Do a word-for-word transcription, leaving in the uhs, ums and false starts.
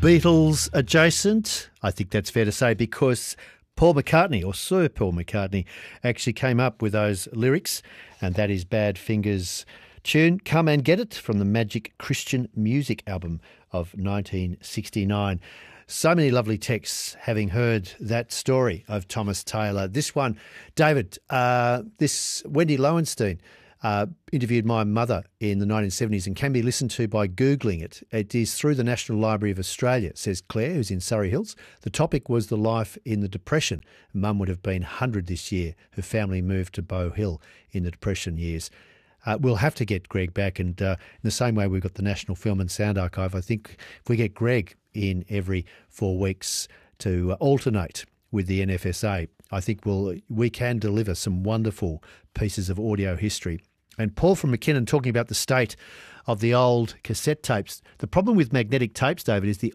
Beatles adjacent, I think that's fair to say, because Paul McCartney, or Sir Paul McCartney, actually came up with those lyrics, and that is Badfinger's tune, Come and Get It, from the Magic Christian Music album of nineteen sixty-nine. So many lovely texts having heard that story of Thomas Taylor. This one, David, uh, this Wendy Lowenstein uh, interviewed my mother in the nineteen seventies and can be listened to by Googling it. It is through the National Library of Australia, says Claire, who's in Surrey Hills. The topic was the life in the Depression. Mum would have been one hundred this year. Her family moved to Bow Hill in the Depression years. Uh, we'll have to get Greg back, and uh, in the same way we've got the National Film and Sound Archive, I think if we get Greg in every four weeks to uh, alternate with the N F S A, I think we'll, we can deliver some wonderful pieces of audio history. And Paul from McKinnon talking about the state of the old cassette tapes. The problem with magnetic tapes, David, is the